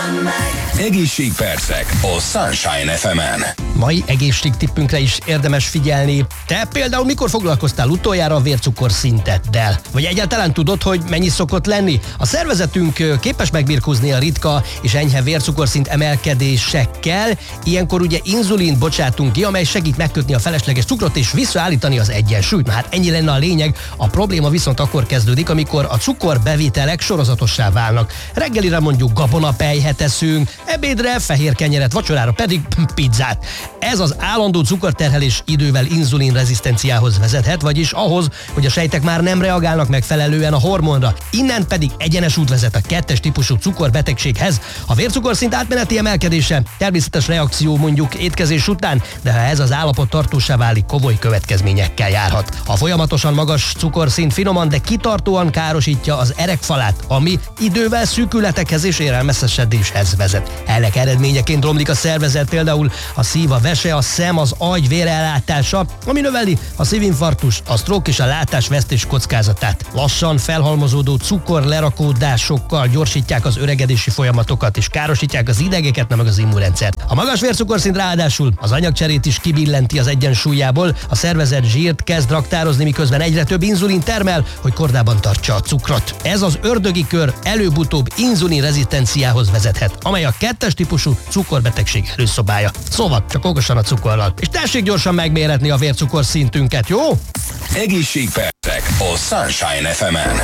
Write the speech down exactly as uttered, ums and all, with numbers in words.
Egészségpercek a Sunshine ef emen. Mai egészségtippünkre is érdemes figyelni. Te például mikor foglalkoztál utoljára a vércukor szinteddel? Vagy egyáltalán tudod, hogy mennyi szokott lenni? A szervezetünk képes megbirkózni a ritka és enyhe vércukorszint emelkedésekkel. Ilyenkor ugye inzulint bocsátunk ki, amely segít megkötni a felesleges cukrot és visszaállítani az egyensúlyt. Na hát ennyi lenne a lényeg. A probléma viszont akkor kezdődik, amikor a cukorbevitelek sorozatossá válnak. Reggelire mondjuk gabonapelyhet eszünk, ebédre fehér kenyeret, vacsorára pedig pizzát. Ez az állandó cukorterhelés idővel inzulinrezisztenciához vezethet, vagyis ahhoz, hogy a sejtek már nem reagálnak megfelelően a hormonra. Innen pedig egyenes út vezet a kettes típusú cukorbetegséghez. A vércukorszint átmeneti emelkedése természetes reakció mondjuk étkezés után, de ha ez az állapot tartósá válik, komoly következményekkel járhat. A folyamatosan magas cukorszint finoman, de kitartóan károsítja az erekfalát, ami idővel szűkületekhez és érelmeszesedéshez vezet. Ennek eredményeként romlik a szervezet, például a szív, a vese, a szem, az agy vérellátása, ami növeli a szívinfarktus, a sztrók és a látásvesztés kockázatát. Lassan felhalmozódó cukorlerakódásokkal gyorsítják az öregedési folyamatokat és károsítják az idegeket, nem meg az immunrendszert. A magas vércukorszint ráadásul az anyagcserét is kibillenti az egyensúlyából, a szervezet zsírt kezd raktározni, miközben egyre több inzulin termel, hogy kordában tartsa a cukrot. Ez az ördögi kör előbb-utóbb inzulinrezisztenciához vezethet, amely a kettes típusú cukorbetegség előszobája. Szóval csak okosan a cukorral. És tessék gyorsan megméretni a vércukorszintünket, jó? Egészségpercek a Sunshine ef emen.